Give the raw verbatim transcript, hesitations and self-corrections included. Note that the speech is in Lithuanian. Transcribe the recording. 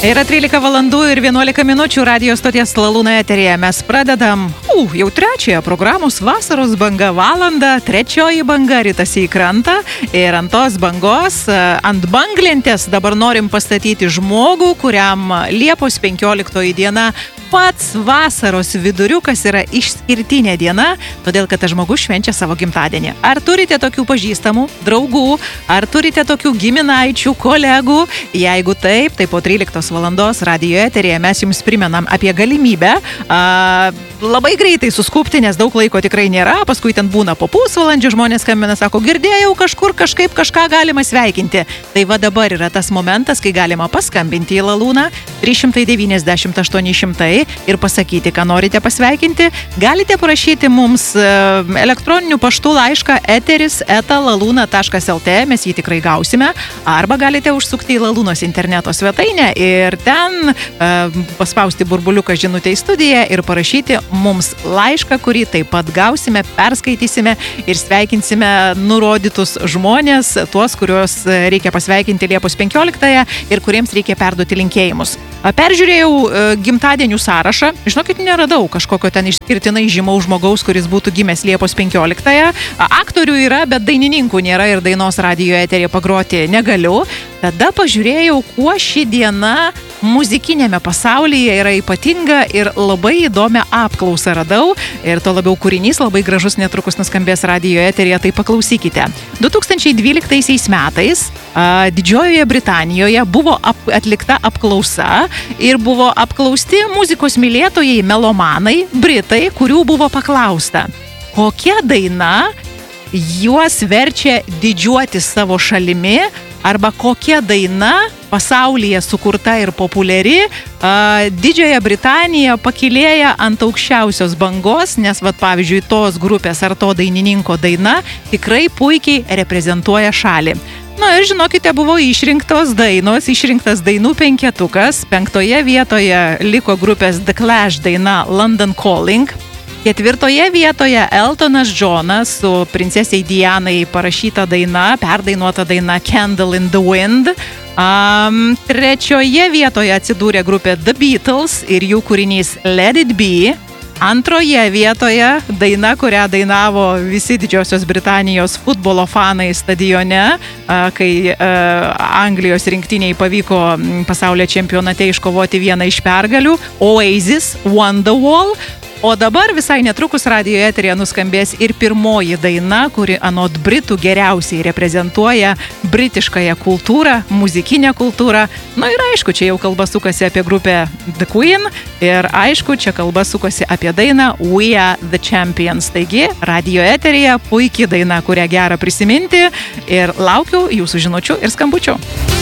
Yra trylika valandų ir vienuolika minučių radijo stoties Lalūna eteryje. Mes pradedam uh, jau trečiąją programos vasaros banga valandą. Trečioji banga ritasi į krantą ir ant tos bangos, ant banglentės dabar norim pastatyti žmogų, kuriam Liepos penkioliktoji diena pats vasaros viduriukas yra išskirtinė diena, todėl kad tas žmogus švenčia savo gimtadienį. Ar turite tokių pažįstamų, draugų, ar turite tokių giminaičių, kolegų? Jeigu taip, tai po tryliktos valandos radijo eteryje mes jums primenam apie galimybę a, labai greitai suskupti, nes daug laiko tikrai nėra, paskui ten būna po pusvalandžio, žmonės skambina, sako, girdėjau kažkur kažkaip kažką galima sveikinti. Tai va dabar yra tas momentas, kai galima paskambinti į Lalūną trys devyniasdešimt aštuoni šimtai ir pasakyti, ką norite pasveikinti. Galite parašyti mums elektroniniu paštu laišką eteris eta laluna taškas lt, mes jį tikrai gausime, arba galite užsukti į Lalūnos interneto svetainę ir ten e, paspausti burbuliuką žinutę į studiją ir parašyti mums laišką, kurį taip pat gausime, perskaitysime ir sveikinsime nurodytus žmonės, tuos, kuriuos reikia pasveikinti Liepos penkioliktąją ir kuriems reikia perduoti linkėjimus. Peržiūrėjau e, gimtadienių sąrašą. Žinokit, neradau kažkokio ten išskirtinai žymaus žmogaus, kuris būtų gimęs Liepos penkioliktąją. Aktorių yra, bet dainininkų nėra ir dainos radijo eteryje pagroti negaliu. Tada pažiūrėjau, kuo ši diena muzikinėme pasaulyje yra ypatinga ir labai įdomią apklausą radau. Ir to labiau kūrinys labai gražus netrukus nuskambės radijo eteryje, tai paklausykite. du tūkstančiai dvyliktaisiais metais a, Didžiojoje Britanijoje buvo ap, atlikta apklausa ir buvo apklausti muzikos mylėtojai, melomanai, britai, kurių buvo paklausta, kokia daina juos verčia didžiuotis savo šalimi, arba kokia daina pasaulyje sukurta ir populiari a, Didžiąją Britaniją pakilėja ant aukščiausios bangos, nes, vat, pavyzdžiui, tos grupės ar to dainininko daina tikrai puikiai reprezentuoja šalį. Na ir žinokite, buvo išrinktos dainos, išrinktas dainų penketukas. Penktoje vietoje liko grupės The Clash daina London Calling. Ketvirtoje vietoje Eltonas Johnas su princesei Dianai parašyta daina, perdainuota daina Candle in the Wind. Um, trečioje vietoje atsidūrė grupė The Beatles ir jų kūrinys Let It Be. Antroje vietoje daina, kurią dainavo visi Didžiosios Britanijos futbolo fanai stadione, kai Anglijos rinktiniai pavyko pasaulio čempionate iškovoti vieną iš pergalių, Oasis, Wonderwall. O dabar visai netrukus radijo eteryje nuskambės ir pirmoji daina, kuri anot britų geriausiai reprezentuoja britiškąją kultūrą, muzikinę kultūrą. Na ir aišku, čia jau kalba sukasi apie grupę The Queen ir aišku, čia kalba sukasi apie dainą We Are The Champions. Taigi, radijo eteryje puikiai daina, kurią gera prisiminti ir laukiu jūsų žinučių ir skambučių.